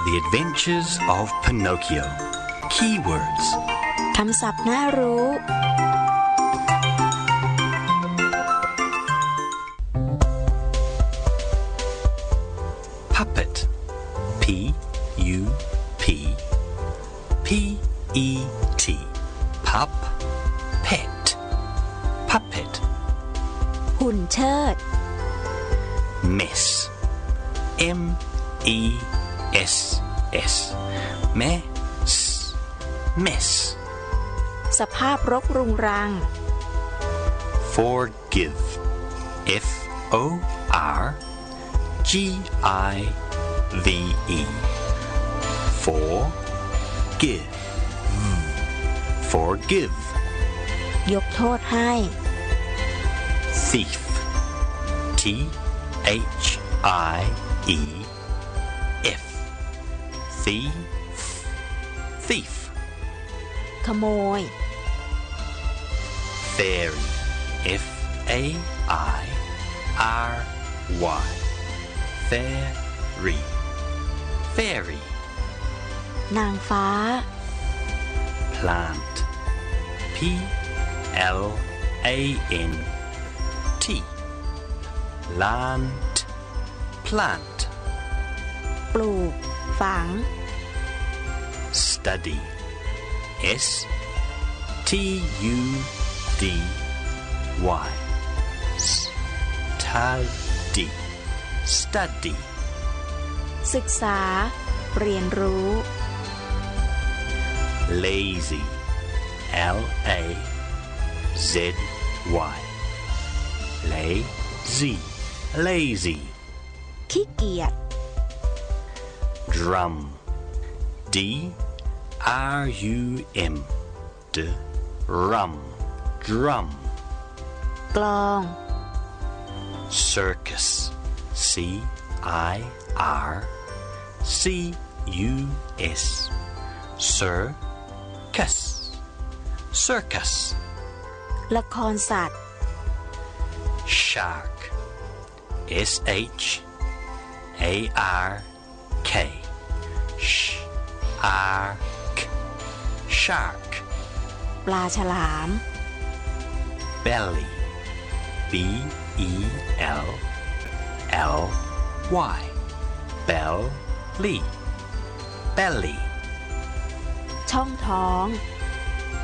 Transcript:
The Adventures of Pinocchio. Keywords. คำศัพท์น่ารู้ Puppet. P-U-P-P-E-T. Pup. Pet. Puppet. หุ่นเชิด Mess. M-E-S-S. Mess. Mess. สภาพรกรุงรัง Forgive. F-O-R-G-I-V-E. Forgive. Forgive. ยกโทษให้ Thief. T-H-I-E-F. Thief. Thief. ขโมย Fairy. F-A-I-R-Y. Fairy. Fairy. นางฟ้า Plant. P-L-A-N-T. Plant. Plant. ปลูก ฝัง Study. S-T-U-D-Y. Study. Study. ศึกษา เรียนรู้ Lazy. L-A-Z-Y. Lazy. Lazy. ขี้เกียจ Drum. D-R-U-M. Drum. Drum. กลอง Circus. C-I-R-C-U-S. Circus. Circus. ละครสัตว์ Shark. S-H-A-R-K. Shark. Shark. ปลาฉลาม Belly. B-E-L-L-Y. Belly. Belly. ช่องท้อง